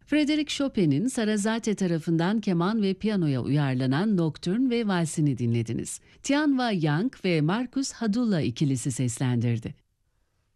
Frédéric Chopin'in Sarasate tarafından keman ve piyanoya uyarlanan Nocturne ve Valsini dinlediniz. Tianwa Yang ve Marcus Hadulla ikilisi seslendirdi.